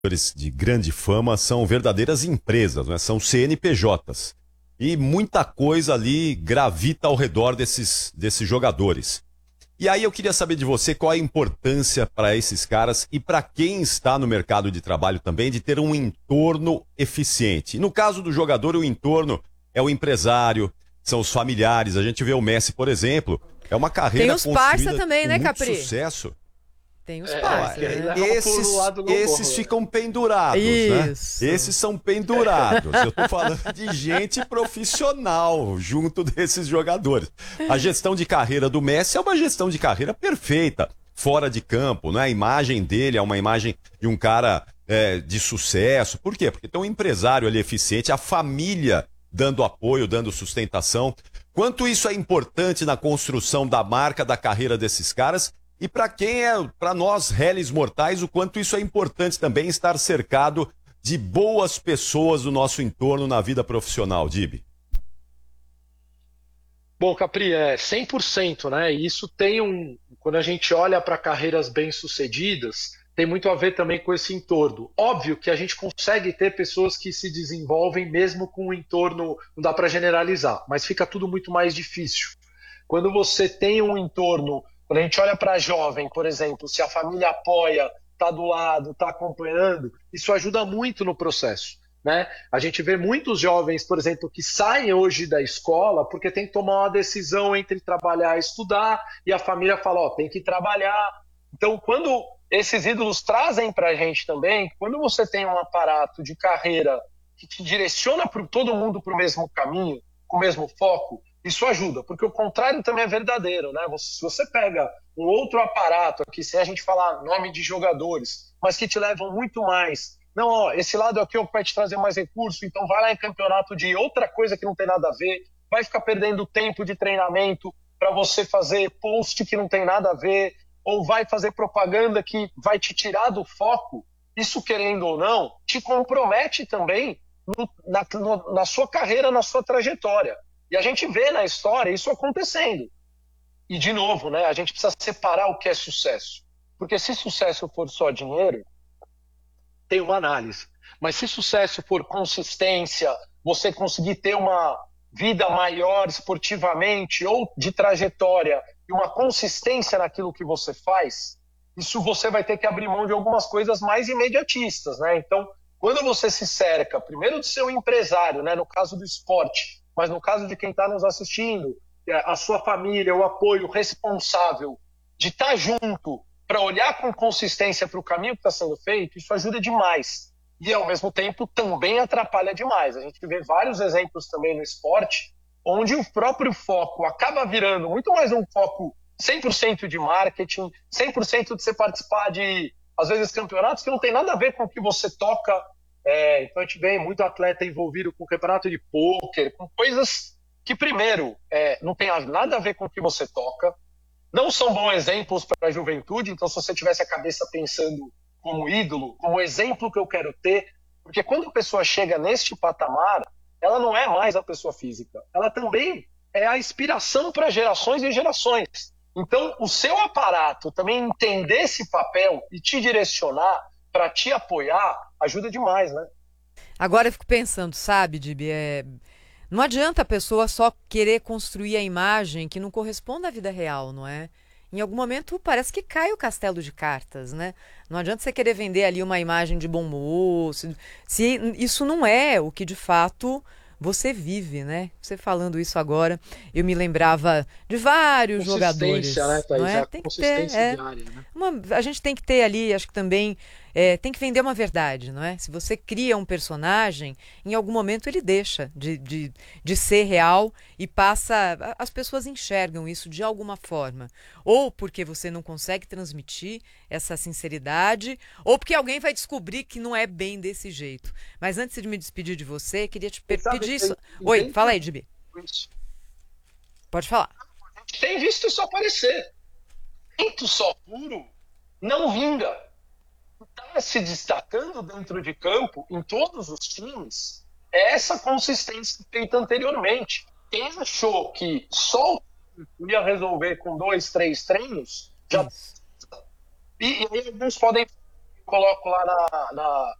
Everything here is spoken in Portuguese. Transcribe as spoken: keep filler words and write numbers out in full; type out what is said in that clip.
de grande fama são verdadeiras empresas, né? São C N P Js. E muita coisa ali gravita ao redor desses, desses jogadores. E aí eu queria saber de você qual a importância para esses caras e para quem está no mercado de trabalho também de ter um entorno eficiente. E no caso do jogador, o entorno é o empresário, são os familiares. A gente vê o Messi, por exemplo, é uma carreira Tem os parça também, com né, muito Capri? sucesso. Tem os É, parça, é, né? Esses, esses ficam pendurados, Isso. né? Esses são pendurados. Eu tô falando de gente profissional junto desses jogadores. A gestão de carreira do Messi é uma gestão de carreira perfeita, fora de campo, né? A imagem dele é uma imagem de um cara é, de sucesso. Por quê? Porque tem um empresário ali eficiente, a família dando apoio, dando sustentação. Quanto isso é importante na construção da marca, da carreira desses caras. E para quem é, para nós, réis mortais, o quanto isso é importante também estar cercado de boas pessoas do nosso entorno na vida profissional, Dibi. Bom, Capri, é cem por cento, né? E isso tem um... Quando a gente olha para carreiras bem-sucedidas, tem muito a ver também com esse entorno. Óbvio que a gente consegue ter pessoas que se desenvolvem mesmo com um entorno, não dá para generalizar, mas fica tudo muito mais difícil. Quando você tem um entorno... Quando a gente olha para jovem, por exemplo, se a família apoia, está do lado, está acompanhando, isso ajuda muito no processo, né? A gente vê muitos jovens, por exemplo, que saem hoje da escola porque tem que tomar uma decisão entre trabalhar e estudar, e a família fala, ó, tem que trabalhar. Então, quando esses ídolos trazem para a gente também, quando você tem um aparato de carreira que te direciona pro, todo mundo para o mesmo caminho, com o mesmo foco, isso ajuda, porque o contrário também é verdadeiro, né? Se você pega um outro aparato aqui, sem a gente falar nome de jogadores, mas que te levam muito mais. Não, ó, esse lado aqui é o que vai te trazer mais recurso, então vai lá em campeonato de outra coisa que não tem nada a ver, vai ficar perdendo tempo de treinamento para você fazer post que não tem nada a ver, ou vai fazer propaganda que vai te tirar do foco. Isso, querendo ou não, te compromete também no, na, no, na sua carreira, na sua trajetória. E a gente vê na história isso acontecendo. E, de novo, né, a gente precisa separar o que é sucesso. Porque se sucesso for só dinheiro, tem uma análise. Mas se sucesso for consistência, você conseguir ter uma vida maior esportivamente ou de trajetória e uma consistência naquilo que você faz, isso você vai ter que abrir mão de algumas coisas mais imediatistas, né? Então, quando você se cerca, primeiro de ser um empresário, né, no caso do esporte, mas no caso de quem está nos assistindo, a sua família, o apoio responsável de estar junto para olhar com consistência para o caminho que está sendo feito, isso ajuda demais. E, ao mesmo tempo, também atrapalha demais. A gente vê vários exemplos também no esporte, onde o próprio foco acaba virando muito mais um foco cem por cento de marketing, cem por cento de você participar de, às vezes, campeonatos que não tem nada a ver com o que você toca. É, então a gente vê muito atleta envolvido com campeonato de pôquer, com coisas que, primeiro, é, não tem nada a ver com o que você toca, não são bons exemplos para a juventude. Então, se você tivesse a cabeça pensando como ídolo, como exemplo que eu quero ter, porque quando a pessoa chega neste patamar, ela não é mais a pessoa física, ela também é a inspiração para gerações e gerações. Então, o seu aparato também entender esse papel e te direcionar para te apoiar, ajuda demais, né? Agora eu fico pensando, sabe, Dibi, é... não adianta a pessoa só querer construir a imagem que não corresponde à vida real, não é? Em algum momento parece que cai o castelo de cartas, né? Não adianta você querer vender ali uma imagem de bom moço, se isso não é o que de fato você vive, né? Você falando isso agora, eu me lembrava de vários jogadores. Né, Thaís? Não é? A Tem que consistência ter, é. diária, né? Uma, a gente tem que ter ali, acho que também, é, tem que vender uma verdade, não é? Se você cria um personagem, em algum momento ele deixa de, de, de ser real e passa... As pessoas enxergam isso de alguma forma. Ou porque você não consegue transmitir essa sinceridade, ou porque alguém vai descobrir que não é bem desse jeito. Mas antes de me despedir de você, queria te pe- Sabe, pedir tem- isso. tem- Oi, tem- fala aí, Dibi. Isso. Pode falar. A gente tem visto isso aparecer. Muito só puro não vinga. Está se destacando dentro de campo, em todos os times, é essa consistência feita anteriormente. Quem achou que só o ia resolver com dois, três treinos, já... Isso. E, e aí alguns podem coloco lá na, na